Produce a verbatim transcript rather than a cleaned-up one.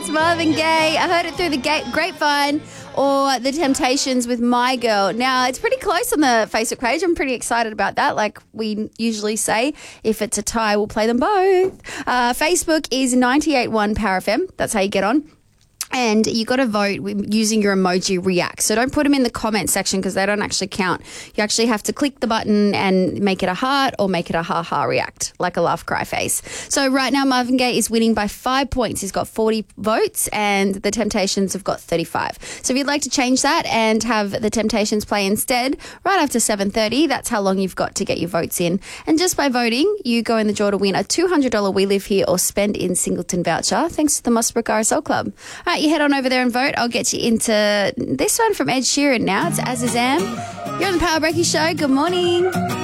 It's Marvin Gaye. I heard it through the gate, grapevine, or The Temptations with My Girl. Now, it's pretty close on the Facebook page. I'm pretty excited about that. Like we usually say, if it's a tie, we'll play them both. Uh, Facebook is ninety-eight point one Power F M. That's how you get on. And you got to vote using your emoji react. So don't put them in the comment section because they don't actually count. You actually have to click the button and make it a heart or make it a ha-ha react, like a laugh cry face. So right now Marvin Gaye is winning by five points. He's got forty votes and The Temptations have got thirty-five. So if you'd like to change that and have The Temptations play instead, right after seven thirty, that's how long you've got to get your votes in. And just by voting, you go in the draw to win a two hundred dollars We Live Here or Spend in Singleton voucher thanks to the Mossbrook R S L Club. All right, you head on over there and vote. I'll get you into this one from Ed Sheeran now. It's As Is Am. You're on the Power Breaky Show. Good morning.